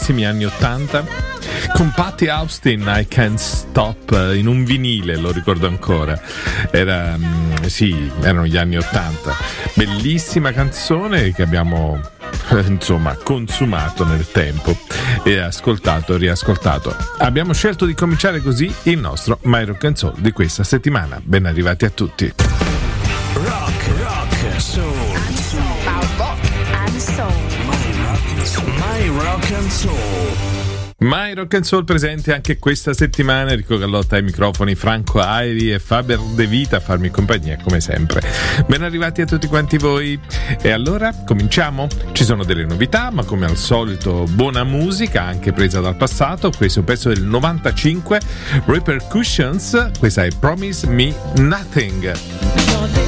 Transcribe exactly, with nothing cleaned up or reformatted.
bellissimi anni ottanta, con Patti Austin, I Can't Stop, in un vinile, lo ricordo ancora. Era, sì, erano gli anni ottanta. Bellissima canzone che abbiamo, insomma, consumato nel tempo e ascoltato, riascoltato. Abbiamo scelto di cominciare così il nostro My Rock and Soul di questa settimana. Ben arrivati a tutti. Rock, rock, soul, Rock and soul. My Rock and Soul. My Rock and Soul presente anche questa settimana. Enrico Gallotta ai microfoni, Franco Airi e Faber De Vita a farmi compagnia come sempre. Ben arrivati a tutti quanti voi. E allora cominciamo. Ci sono delle novità, ma come al solito buona musica anche presa dal passato. Questo è un pezzo del novantacinque, Repercussions. Questa è Promise Me Nothing.